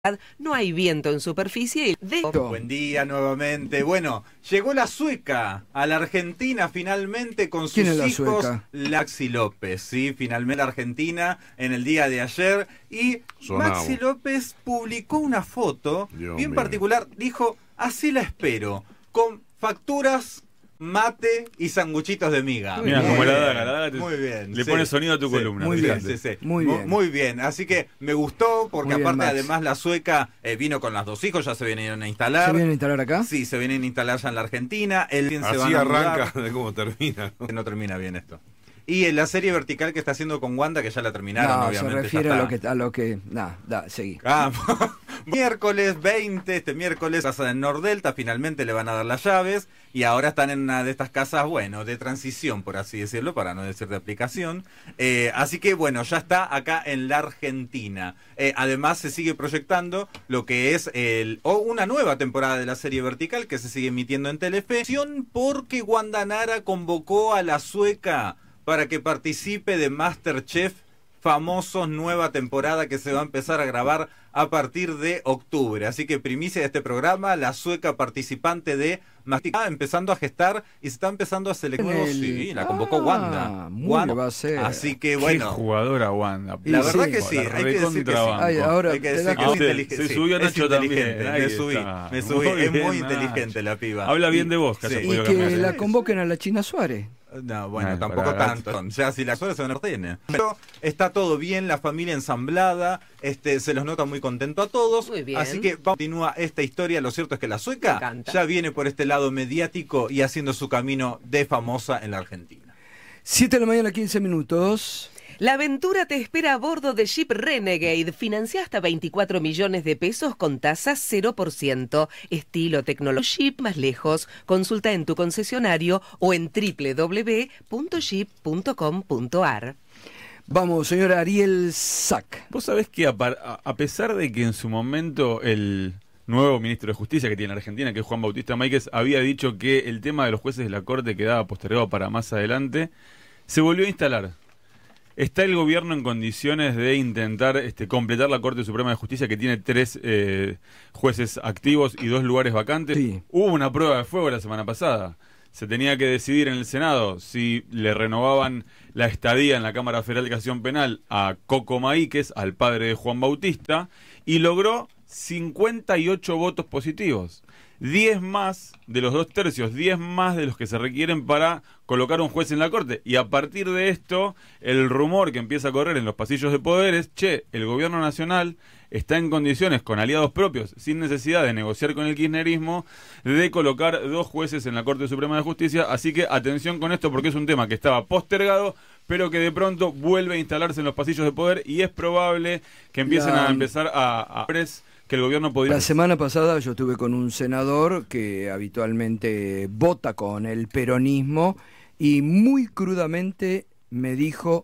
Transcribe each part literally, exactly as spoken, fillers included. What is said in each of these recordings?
no hay viento en superficie. De... Buen día nuevamente. Bueno, llegó la sueca a la Argentina finalmente con sus ¿Quién es la hijos, sueca? Maxi López, sí, finalmente la Argentina en el día de ayer. Y Sonamos. Maxi López publicó una foto, Dios bien mío. particular, dijo, así la espero, con facturas, mate y sanguchitos de miga. Mira, Muy como la bien, daga, la daga te- muy bien. le sí. pone sonido a tu Sí, columna. muy fíjate. bien. Sí, sí. Muy Mu- bien. Muy bien, así que me gustó porque Muy bien, aparte Max. además la sueca eh, vino con las dos hijos, ya se vinieron a instalar. ¿Se vienen a instalar acá? Sí, se vienen a instalar ya en la Argentina. El se Así van a arranca mudar. de cómo termina. ¿no? No termina bien esto. Y en la serie vertical que está haciendo con Wanda, que ya la terminaron, No, se obviamente. ya refiere a lo está. que... A lo que nah, da, seguí. Ah, miércoles veinte, este miércoles, casa de Nordelta, finalmente le van a dar las llaves y ahora están en una de estas casas, bueno, de transición, por así decirlo, para no decir de aplicación. Eh, así que, bueno, ya está acá en la Argentina. Eh, además, se sigue proyectando lo que es el o una nueva temporada de la serie vertical que se sigue emitiendo en Telefe, porque Wanda Nara convocó a la sueca para que participe de MasterChef Famosos, nueva temporada que se va a empezar a grabar a partir de octubre. Así que primicia de este programa, la sueca participante de Mastica empezando a gestar y se está empezando a seleccionar. El- Sí, la convocó Ah, Wanda. muy Wanda. va a ser. Así que Qué bueno, jugadora Wanda. Y la sí, verdad que sí, la hay que decir que sí. recontrabanco. Ay, ahora Hay que te decir das que Ah, es cuenta- se- inteligente. se sí, subió es Nacho también, inteligente, ahí Me subí, está. me subí. Muy Es bien, muy Nacho. inteligente la piba. Habla bien Y- de vos, que sí. haya Y podido que cambiar. la convoquen a la China Suárez. No, bueno, Ay, tampoco para tanto. Ya si la suerte se no tiene. Pero está todo bien, la familia ensamblada, este, se los nota muy contento a todos. Muy bien. Así que continúa esta historia. Lo cierto es que la Me sueca encanta. ya viene por este lado mediático y haciendo su camino de famosa en la Argentina. siete de la mañana, quince minutos. La aventura te espera a bordo de Jeep Renegade. Financia hasta veinticuatro millones de pesos con tasa cero por ciento. Estilo tecnología Jeep más lejos. Consulta en tu concesionario o en doble u doble u doble u punto jeep punto com punto a r. Vamos, señor Ariel Sack. Vos sabés que a, par- a- a pesar de que en su momento el nuevo ministro de Justicia que tiene Argentina, que es Juan Bautista Máquez, había dicho que el tema de los jueces de la Corte quedaba postergado para más adelante, se volvió a instalar. ¿Está el gobierno en condiciones de intentar este, completar la Corte Suprema de Justicia, que tiene tres eh, jueces activos y dos lugares vacantes? Sí. Hubo una prueba de fuego la semana pasada. Se tenía que decidir en el Senado si le renovaban la estadía en la Cámara Federal de Casación Penal a Coco Maíquez, al padre de Juan Bautista, y logró cincuenta y ocho votos positivos. diez más de los dos tercios, diez más de los que se requieren para colocar un juez en la Corte. Y a partir de esto, el rumor que empieza a correr en los pasillos de poderes, che, el gobierno nacional está en condiciones, con aliados propios, sin necesidad de negociar con el kirchnerismo, de colocar dos jueces en la Corte Suprema de Justicia. Así que atención con esto, porque es un tema que estaba postergado, pero que de pronto vuelve a instalarse en los pasillos de poder y es probable que empiecen La- a empezar a... a que el gobierno podría... La semana pasada yo estuve con un senador que habitualmente vota con el peronismo y muy crudamente me dijo: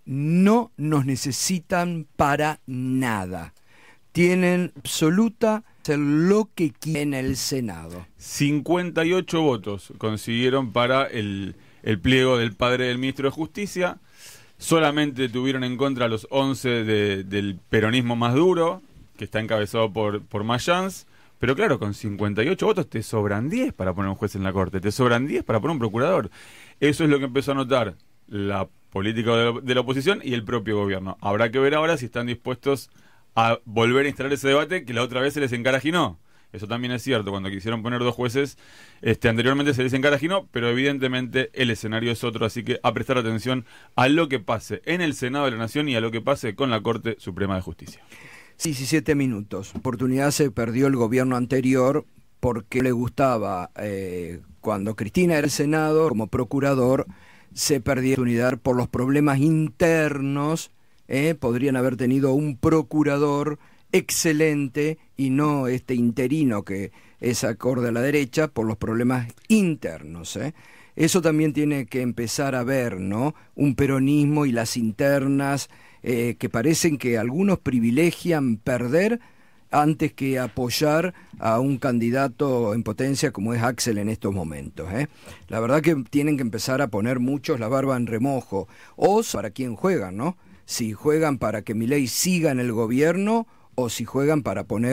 no nos necesitan para nada. Tienen absoluta hacer lo que quieren en el Senado. cincuenta y ocho votos consiguieron para el, el pliego del padre del ministro de Justicia. Solamente tuvieron en contra los once de, del peronismo más duro, que está encabezado por, por Mayans. Pero claro, con cincuenta y ocho votos te sobran diez para poner un juez en la Corte, te sobran diez para poner un procurador. Eso es lo que empezó a notar la política de la, de la oposición y el propio gobierno. Habrá que ver ahora si están dispuestos a volver a instalar ese debate que la otra vez se les encarajinó. Eso también es cierto, cuando quisieron poner dos jueces, este, anteriormente se les encarajinó, pero evidentemente el escenario es otro, así que a prestar atención a lo que pase en el Senado de la Nación y a lo que pase con la Corte Suprema de Justicia. diecisiete minutos. Oportunidad se perdió el gobierno anterior porque le gustaba, eh, cuando Cristina era el Senado, como procurador, se perdió la oportunidad por los problemas internos. Eh, podrían haber tenido un procurador excelente y no este interino que es acorde a la derecha por los problemas internos. Eh. Eso también tiene que empezar a ver, ¿no? Un peronismo y las internas eh, que parecen que algunos privilegian perder antes que apoyar a un candidato en potencia como es Axel en estos momentos. ¿eh? La verdad que tienen que empezar a poner muchos la barba en remojo. O para quién juegan, ¿no? Si juegan para que Milei siga en el gobierno o si juegan para poner